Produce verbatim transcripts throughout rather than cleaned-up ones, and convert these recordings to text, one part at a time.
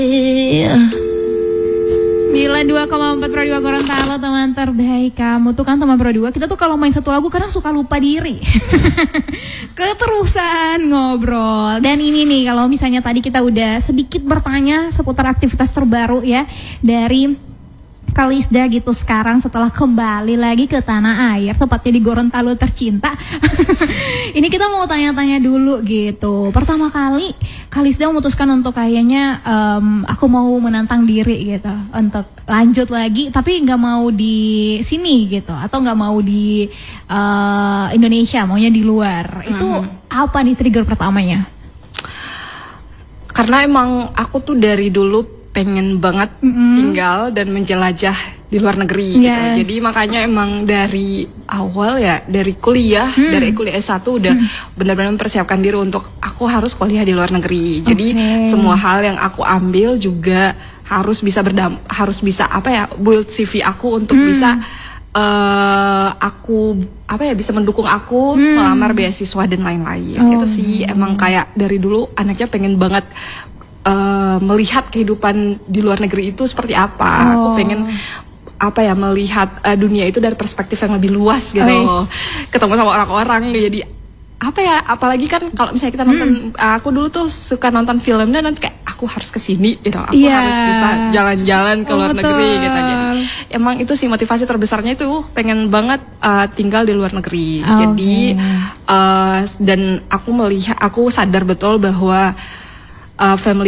sembilan puluh dua koma empat Pro dua Gorontalo, teman terbaik kamu tuh kan teman Pro dua. Kita tuh kalau main satu lagu kadang suka lupa diri. Keterusan ngobrol. Dan ini nih kalau misalnya tadi kita udah sedikit bertanya seputar aktivitas terbaru ya dari Kalisda gitu sekarang setelah kembali lagi ke tanah air, tepatnya di Gorontalo tercinta. Ini kita mau tanya-tanya dulu gitu. Pertama kali Kalisda memutuskan untuk kayaknya um, aku mau menantang diri gitu untuk lanjut lagi, tapi nggak mau di sini gitu atau nggak mau di uh, Indonesia, maunya di luar. Mm-hmm. Itu apa nih trigger pertamanya? Karena emang aku tuh dari dulu pengen banget mm-hmm. tinggal dan menjelajah di luar negeri yes. gitu. Jadi makanya emang dari awal ya, dari kuliah, mm. dari kuliah S satu udah mm. benar-benar mempersiapkan diri untuk aku harus kuliah di luar negeri. Jadi okay. semua hal yang aku ambil juga harus bisa berdam harus bisa apa ya, build C V aku untuk mm. bisa uh, aku apa ya bisa mendukung aku mm. melamar beasiswa dan lain-lain. Oh. Itu sih emang kayak dari dulu anaknya pengen banget Uh, melihat kehidupan di luar negeri itu seperti apa. Oh. Aku pengen apa ya melihat uh, dunia itu dari perspektif yang lebih luas gitu. Oh, ketemu sama orang-orang jadi apa ya, apalagi kan kalau misalnya kita nonton, hmm. aku dulu tuh suka nonton film dan nanti kayak aku harus kesini gitu, aku yeah. harus bisa jalan-jalan ke luar oh, negeri gitu. Jadi emang itu sih motivasi terbesarnya itu pengen banget uh, tinggal di luar negeri. Oh, jadi okay. uh, dan aku melihat, aku sadar betul bahwa Uh, family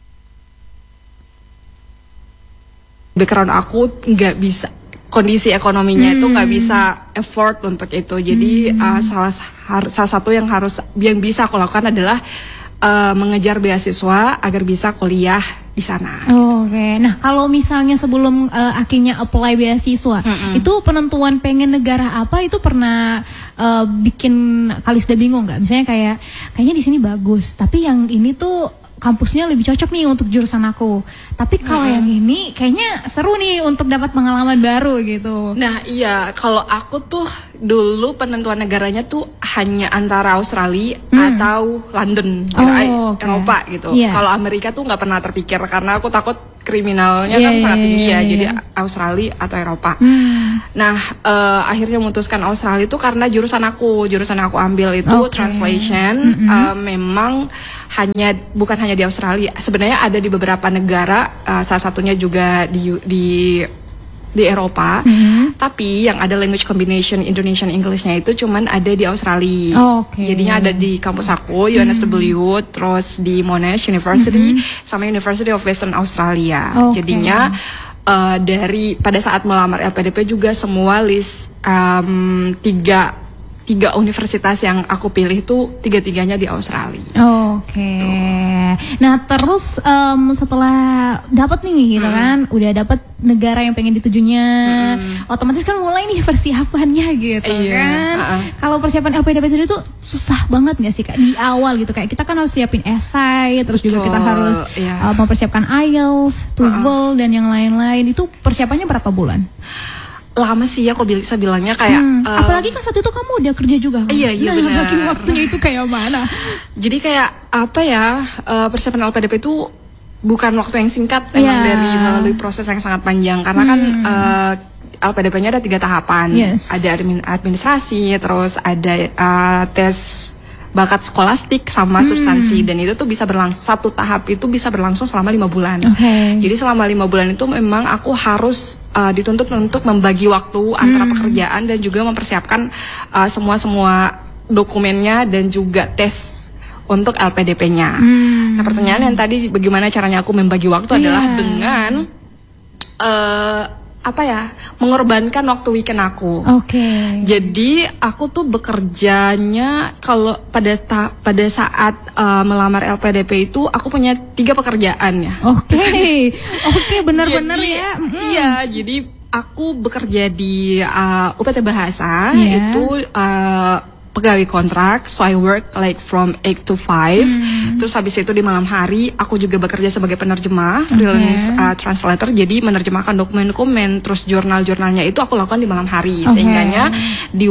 background aku nggak bisa, kondisi ekonominya hmm. itu nggak bisa effort untuk itu. Jadi hmm. uh, salah salah satu yang harus yang bisa aku lakukan adalah uh, mengejar beasiswa agar bisa kuliah di sana. Oh, Oke, okay. Nah kalau misalnya sebelum uh, akhirnya apply beasiswa, mm-hmm. itu penentuan pengen negara apa itu pernah uh, bikin Kalisda bingung nggak? Misalnya kayak kayaknya di sini bagus, tapi yang ini tuh kampusnya lebih cocok nih untuk jurusan aku. Tapi kalau mm-hmm. yang ini kayaknya seru nih untuk dapat pengalaman baru gitu. Nah iya, kalau aku tuh dulu penentuan negaranya tuh hanya antara Australia mm. atau London, oh, okay. Eropa gitu. Yeah. Kalau Amerika tuh nggak pernah terpikir karena aku takut kriminalnya yeah, kan sangat tinggi yeah, ya. Yeah. Jadi Australia atau Eropa. Mm. Nah uh, akhirnya memutuskan Australia itu karena jurusan aku, jurusan aku ambil itu okay. translation. Mm-hmm. uh, memang hanya bukan hanya di Australia, sebenarnya ada di beberapa negara, uh, salah satunya juga di di di Eropa. Mm-hmm. Tapi yang ada language combination Indonesian Englishnya itu cuman ada di Australia. Oh, okay. Jadinya ada di kampus aku U N S W, mm-hmm. terus di Monash University, mm-hmm. sama University of Western Australia. Okay. Jadinya uh, dari pada saat melamar L P D P juga semua list um, tiga tiga universitas yang aku pilih itu tiga-tiganya di Australia. Oke. Okay. Nah terus um, setelah dapat nih gitu hmm. kan, udah dapat negara yang pengen ditujunya, hmm. otomatis kan mulai nih persiapannya gitu iya. kan. Uh-uh. Kalau persiapan L P D P sendiri tuh susah banget nggak sih Kak di awal gitu, kayak kita kan harus siapin esai, terus Betul. juga kita harus yeah. uh, mempersiapkan I E L T S, TOEFL uh-uh. dan yang lain-lain. Itu persiapannya berapa bulan? Lama sih ya, aku bisa bilangnya kayak hmm, uh, apalagi kan saat itu kamu udah kerja juga kan? Iya iya nah, benar. Bagi waktunya itu kayak mana? Jadi kayak apa ya, uh, persiapan L P D P itu bukan waktu yang singkat, yeah. emang dari melalui proses yang sangat panjang karena hmm. kan uh, L P D P-nya ada tiga tahapan, yes. ada admin, administrasi, terus ada uh, tes bakat skolastik sama hmm. substansi, dan itu tuh bisa berlangsung, satu tahap itu bisa berlangsung selama lima bulan. Okay. Jadi selama lima bulan itu memang aku harus uh, dituntut untuk membagi waktu antara hmm. pekerjaan dan juga mempersiapkan uh, semua semua dokumennya dan juga tes untuk L P D P-nya. Hmm. Nah pertanyaan yang tadi bagaimana caranya aku membagi waktu yeah. adalah dengan uh, apa ya, mengorbankan waktu weekend aku. Oke. Okay. Jadi aku tuh bekerjanya kalau pada ta pada saat uh, melamar L P D P itu aku punya tiga pekerjaan ya. Oke. Okay. Oke, okay, benar-benar ya. Mm. Iya, jadi aku bekerja di uh, U P T Bahasa yeah. itu uh, pegawai kontrak, so I work like from eight to five. Hmm. Terus habis itu di malam hari aku juga bekerja sebagai penerjemah, okay. freelance uh, translator. Jadi menerjemahkan dokumen-dokumen, terus jurnal-jurnalnya itu aku lakukan di malam hari. Okay. Sehingganya di waktu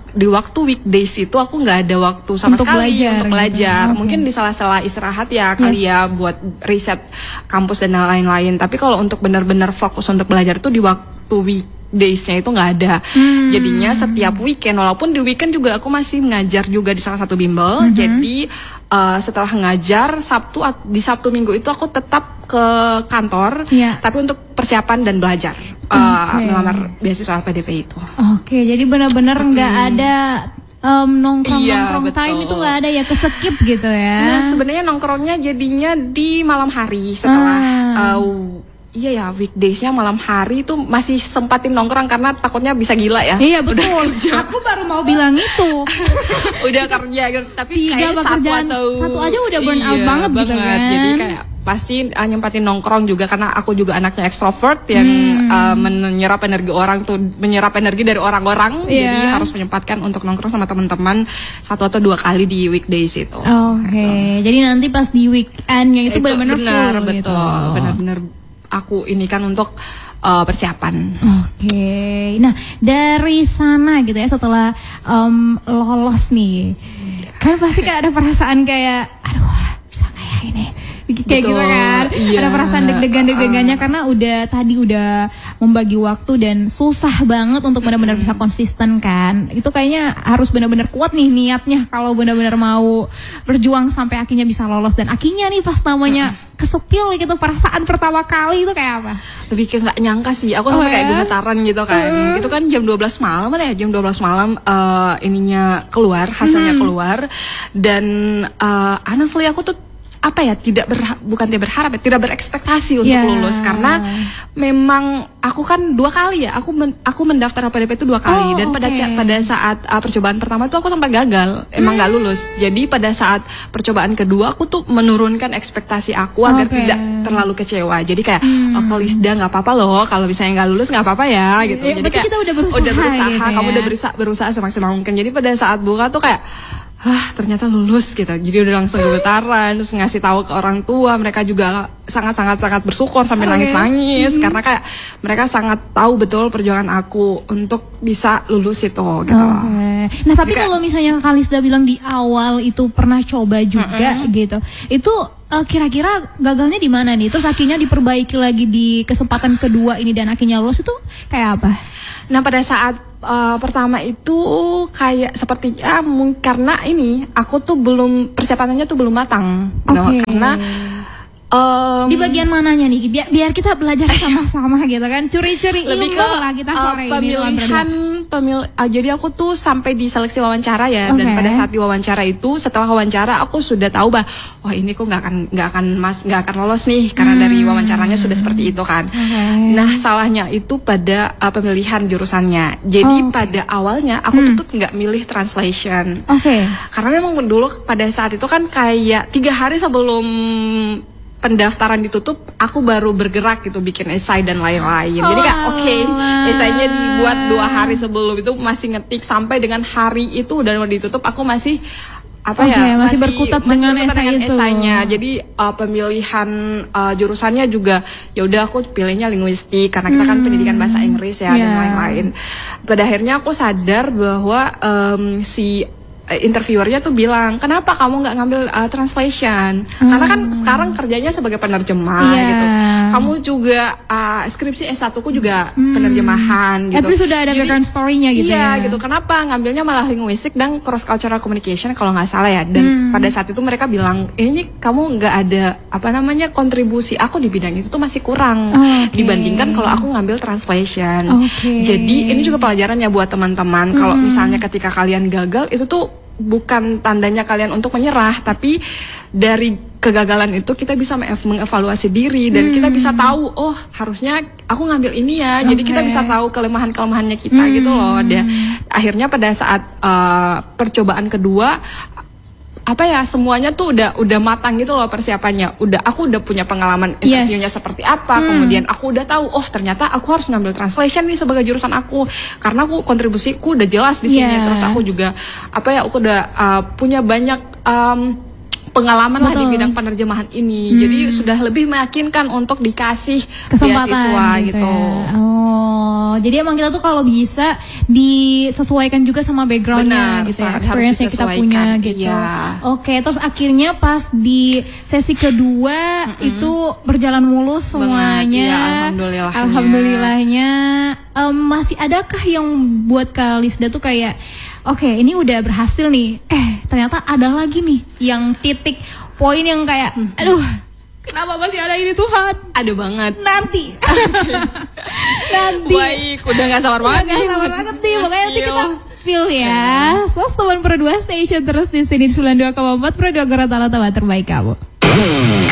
di waktu weekdays itu aku nggak ada waktu sama untuk sekali belajar, untuk belajar. Gitu. Mungkin di sela-sela istirahat ya kali yes. ya buat riset kampus dan lain-lain. Tapi kalau untuk benar-benar fokus untuk belajar tuh di waktu weekdaysnya itu nggak ada. Hmm. Jadinya setiap weekend, walaupun di weekend juga aku masih ngajar juga di salah satu bimbel. Mm-hmm. Jadi uh, setelah ngajar Sabtu di Sabtu Minggu itu aku tetap ke kantor, yeah. tapi untuk persiapan dan belajar uh, okay. melamar beasiswa L P D P itu. Oke, okay, jadi benar-benar nggak mm. ada um, nongkrong-nongkrong iya, time itu nggak ada ya, keskip gitu ya? Nah, sebenarnya nongkrongnya jadinya di malam hari setelah. Ah. Uh, Iya ya, weekdaysnya malam hari itu masih sempatin nongkrong karena takutnya bisa gila ya. Iya betul. Aku baru mau bilang itu. Udah kerja, tapi tiga kayak satu atau satu aja udah burn out iya, banget, banget gitu kan. Jadi kayak pasti uh, nyempatin nongkrong juga karena aku juga anaknya ekstrovert yang hmm. uh, menyerap energi orang tuh, menyerap energi dari orang-orang. Yeah. Jadi harus menyempatkan untuk nongkrong sama teman-teman satu atau dua kali di weekdays itu. Oke. Okay. Gitu. Jadi nanti pas di weekendnya itu, itu benar-benar full betul, gitu. Benar-benar aku ini kan untuk uh, persiapan. Oke, okay. Nah dari sana gitu ya setelah um, lolos nih, ya. Kan pasti kan ada perasaan kayak, aduh bisa nggak ya ini, kayak gitu kan? Iya. Ada perasaan deg-degan deg-degannya uh. karena udah tadi udah membagi waktu dan susah banget untuk benar-benar bisa konsisten kan? Itu kayaknya harus benar-benar kuat nih niatnya kalau benar-benar mau berjuang sampai akhirnya bisa lolos dan akhirnya nih pas namanya uh. kesepil gitu, perasaan pertama kali itu kayak apa? Lebih kayak nggak nyangka sih, aku sampai oh, kayak ya? gemetaran gitu kan. Uh. Itu kan jam dua belas malam ya, jam dua belas malam uh, ininya keluar, hasilnya hmm. keluar. Dan uh, honestly aku tuh apa ya, tidak berha bukan tidak berharap ya, tidak berekspektasi untuk yeah. lulus karena memang aku kan dua kali ya, aku men aku mendaftar L P D P itu dua kali. Oh, dan pada okay. pada saat uh, percobaan pertama tuh aku sempat gagal, emang nggak mm. lulus. Jadi pada saat percobaan kedua aku tuh menurunkan ekspektasi aku agar okay. tidak terlalu kecewa. Jadi kayak mm. oh, Kalisda nggak apa-apa loh kalau misalnya nggak lulus, nggak apa-apa ya gitu. Ya, jadi kayak kita udah berusaha, udah berusaha gitu kamu ya. udah berusaha berusaha semaksimal mungkin. Jadi pada saat buka tuh kayak ah ternyata lulus gitu, jadi udah langsung gemetaran, terus ngasih tahu ke orang tua, mereka juga sangat sangat sangat bersyukur sampai okay. nangis nangis mm-hmm. karena kayak mereka sangat tahu betul perjuangan aku untuk bisa lulus itu gitu okay. loh. Nah tapi jadi, kalau misalnya Kalisda bilang di awal itu pernah coba juga mm-hmm. gitu, itu uh, kira-kira gagalnya di mana nih? Terus akhirnya diperbaiki lagi di kesempatan kedua ini dan akhirnya lulus itu kayak apa? Nah pada saat Uh, pertama itu kayak sepertinya uh, karena ini aku tuh belum persiapannya tuh belum matang, okay. no, karena um, di bagian mananya nih biar biar kita belajar sama-sama gitu kan, curi-curi ilmu lah kita sore uh, ini pemilihan pemil uh, jadi aku tuh sampai di seleksi wawancara ya, okay. dan pada saat di wawancara itu setelah wawancara aku sudah tahu bah oh ini kok nggak akan nggak akan mas nggak akan lolos nih karena hmm. dari wawancaranya sudah seperti itu kan. Okay. Nah salahnya itu pada uh, pemilihan jurusannya. Jadi oh. pada awalnya aku hmm. tuh nggak milih translation. Okay. Karena memang dulu pada saat itu kan kayak tiga hari sebelum pendaftaran ditutup, aku baru bergerak gitu bikin esai dan lain-lain. Jadi kayak oke, okay, esainya dibuat dua hari sebelum itu, masih ngetik sampai dengan hari itu udah mau ditutup, aku masih apa okay, ya masih, masih berkutat masih dengan, berkutat esai dengan itu. esainya. Jadi uh, pemilihan uh, jurusannya juga ya udah aku pilihnya linguistik karena kita hmm. kan pendidikan bahasa Inggris ya yeah. dan lain-lain. Pada akhirnya aku sadar bahwa um, si interviewernya tuh bilang, kenapa kamu nggak ngambil uh, translation? Hmm. Karena kan sekarang kerjanya sebagai penerjemah yeah. gitu. Kamu juga uh, skripsi S satu ku juga hmm. penerjemahan gitu. Tapi sudah ada background story-nya gitu iya, ya. gitu. Kenapa ngambilnya malah linguistik dan cross cultural communication kalau nggak salah ya. Dan hmm. pada saat itu mereka bilang, ini kamu nggak ada apa namanya kontribusi aku di bidang itu tuh masih kurang okay. dibandingkan kalau aku ngambil translation. Okay. Jadi ini juga pelajaran ya buat teman-teman. Hmm. Kalau misalnya ketika kalian gagal itu tuh bukan tandanya kalian untuk menyerah, tapi dari kegagalan itu kita bisa mengevaluasi diri dan hmm. kita bisa tahu, oh harusnya aku ngambil ini ya. Okay. Jadi kita bisa tahu kelemahan-kelemahannya kita hmm. gitu loh. Dan akhirnya pada saat uh, percobaan kedua apa ya, semuanya tuh udah udah matang gitu loh persiapannya. Udah aku udah punya pengalaman interviewnya yes. seperti apa. Hmm. Kemudian aku udah tahu, oh ternyata aku harus ngambil translation nih sebagai jurusan aku karena aku kontribusiku udah jelas di sini. Yeah. Terus aku juga apa ya, aku udah uh, punya banyak um, pengalaman lah di bidang penerjemahan ini. Hmm. Jadi sudah lebih meyakinkan untuk dikasih kesempatan beasiswa gitu. gitu. Ya. Oh, jadi emang kita tuh kalau bisa disesuaikan juga sama backgroundnya gitu ya, experience yang kita punya gitu. Iya. Oke, terus akhirnya pas di sesi kedua mm-mm. itu berjalan mulus semuanya. Banget, ya, alhamdulillahnya. Alhamdulillahnya. Um, masih adakah yang buat Kak Lisda tuh kayak oke, okay, ini udah berhasil nih. Eh, ternyata ada lagi nih yang titik poin yang kayak aduh, kenapa masih ada ini Tuhan? Ada banget. Nanti. Nanti. Baik, udah gak sabar banget nih. Gak sabar banget nih. Makanya nanti kita spill ya. So, teman Pro dua Station terus di sini sembilan puluh dua koma empat Pro dua Gorontalo, tempat terbaik kamu.